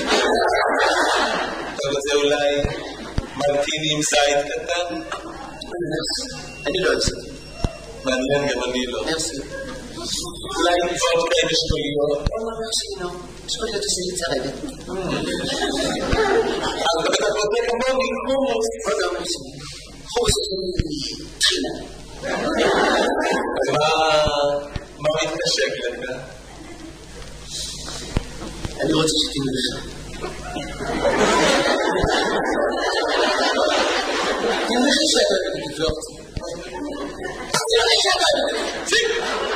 אתה רוצה אולי מרטיני עם זית קטן? אני לא אוהב. מעניין, גם אני לא. מרסי. אולי וודקה עם אשכוליות? מרסי, לא. אשכוליות עושה לי צרבת. אז אתה רוצה כמוני חומוס. עוד לא מרסי. חומוס עושה לי טחינה. אז מה מתקשק לך? אני רוצה שתינו לך. תלכי שאתה תפלוט. תלכי שאתה תפלוט.